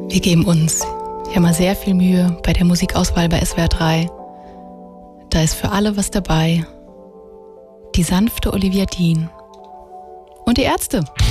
Wir geben uns ja mal sehr viel Mühe bei der Musikauswahl bei SWR 3. Da ist für alle was dabei. Die sanfte Olivia Dean. Und die Ärzte.